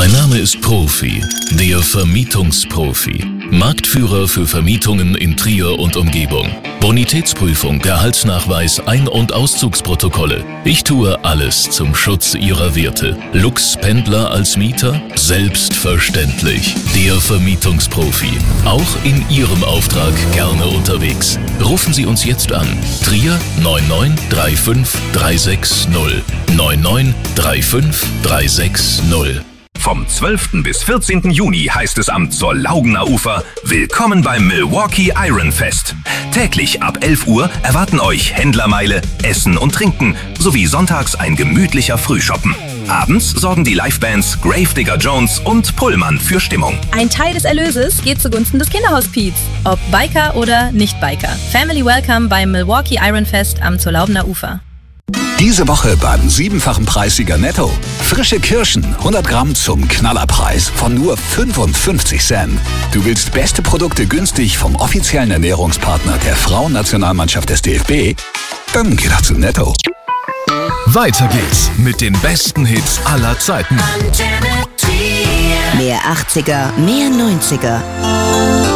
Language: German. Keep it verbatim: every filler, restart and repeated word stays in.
Mein Name ist Profi, der Vermietungsprofi. Marktführer für Vermietungen in Trier und Umgebung. Bonitätsprüfung, Gehaltsnachweis, Ein- und Auszugsprotokolle. Ich tue alles zum Schutz Ihrer Werte. Lux-Pendler als Mieter? Selbstverständlich. Der Vermietungsprofi. Auch in Ihrem Auftrag gerne unterwegs. Rufen Sie uns jetzt an. Trier neun neun drei fünf drei sechs null. neun neun drei fünf drei sechs null. Vom zwölften bis vierzehnten Juni heißt es am Zollaugener Ufer Willkommen beim Milwaukee Iron Fest. Täglich ab elf Uhr erwarten euch Händlermeile, Essen und Trinken sowie sonntags ein gemütlicher Frühshoppen. Abends sorgen die Livebands Gravedigger Jones und Pullman für Stimmung. Ein Teil des Erlöses geht zugunsten des Kinderhospiz. Ob Biker oder Nicht-Biker. Family Welcome beim Milwaukee Iron Fest am Zollaugener Ufer. Diese Woche beim siebenfachen Preissieger Netto. Frische Kirschen, hundert Gramm zum Knallerpreis von nur fünfundfünfzig Cent. Du willst beste Produkte günstig vom offiziellen Ernährungspartner der Frauennationalmannschaft des D F B? Dann geh doch zu Netto. Weiter geht's mit den besten Hits aller Zeiten. Mehr achtziger, mehr neunziger.